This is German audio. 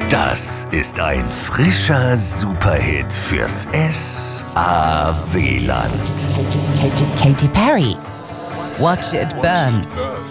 ist ein frischer Superhit fürs S.A.W.Land. Katy Perry. Watch it burn.